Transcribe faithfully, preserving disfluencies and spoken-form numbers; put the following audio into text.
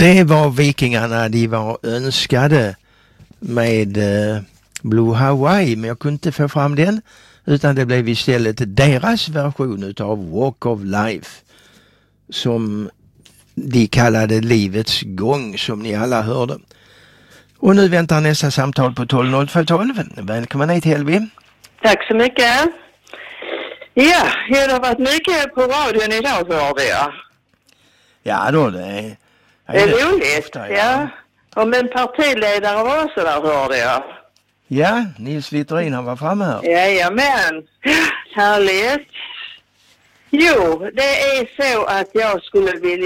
Det var Vikingarna, de var önskade med eh, Blue Hawaii, men jag kunde inte få fram den, utan det blev istället deras version utav Walk of Life, som de kallade Livets gång, som ni alla hörde. Och nu väntar nästa samtal på tolv noll två tolv. Välkommen hit, Helvi. Tack så mycket. Ja, det har varit mycket på radion idag, hörde jag. Ja då, det är... Det är roligt, ofta, ja. ja. Och min partiledare var också där, hörde jag. Ja, Nils Littorin, han var framme här. Jajamän, härligt. Jo, det är så att jag skulle vilja